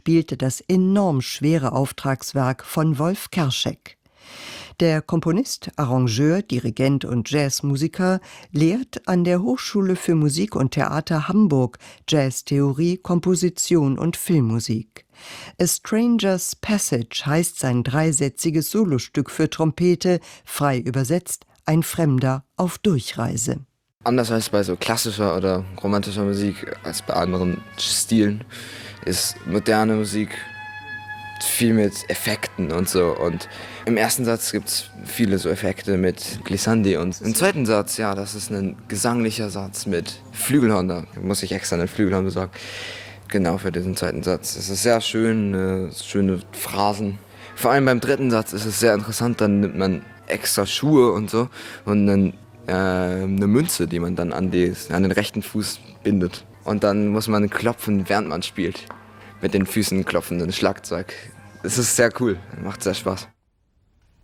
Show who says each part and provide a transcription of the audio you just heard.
Speaker 1: spielte das enorm schwere Auftragswerk von Wolf Kerschek. Der Komponist, Arrangeur, Dirigent und Jazzmusiker lehrt an der Hochschule für Musik und Theater Hamburg Jazztheorie, Komposition und Filmmusik. A Stranger's Passage heißt sein dreisätziges Solostück für Trompete, frei übersetzt ein Fremder auf Durchreise.
Speaker 2: Anders als bei so klassischer oder romantischer Musik, als bei anderen Stilen, ist moderne Musik viel mit Effekten und so. Und im ersten Satz gibt es viele so Effekte mit Glissandi. Und im zweiten Satz, ja, das ist ein gesanglicher Satz mit Flügelhorn. Da muss ich extra einen Flügelhorn besorgen. Genau für diesen zweiten Satz. Es ist sehr schön, schöne Phrasen. Vor allem beim dritten Satz ist es sehr interessant. Dann nimmt man extra Schuhe und so und dann eine Münze, die man dann an den rechten Fuß bindet. Und dann muss man klopfen, während man spielt. Mit den Füßen klopfen, ein Schlagzeug. Es ist sehr cool, macht sehr Spaß.